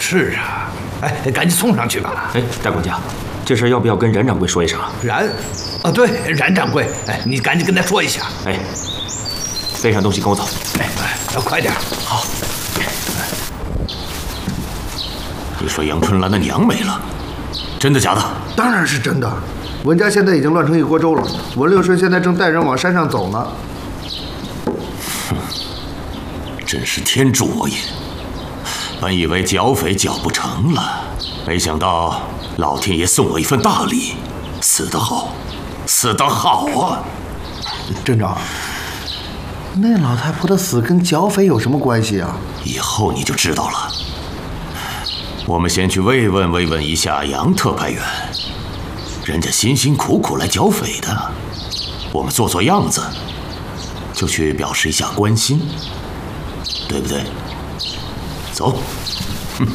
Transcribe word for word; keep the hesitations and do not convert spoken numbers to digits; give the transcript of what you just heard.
是啊，哎，赶紧送上去吧。 哎，大管家，这事要不要跟冉掌柜说一声啊？ 冉，啊对，冉掌柜，哎，你赶紧跟他说一下。 哎，背上东西跟我走。 哎，要快点。 好。 你说杨春兰的娘没了，真的假的？ 当然是真的。文家现在已经乱成一锅粥了，文六顺现在正带人往山上走呢。 哼，真是天助我也！本以为剿匪剿不成了，没想到老天爷送我一份大礼，死得好，死得好啊！ 镇长，那老太婆的死跟剿匪有什么关系啊？ 以后你就知道了。我们先去慰问慰问一下杨特派员，人家辛辛苦苦来剿匪的，我们做做样子，就去表示一下关心，对不对？走。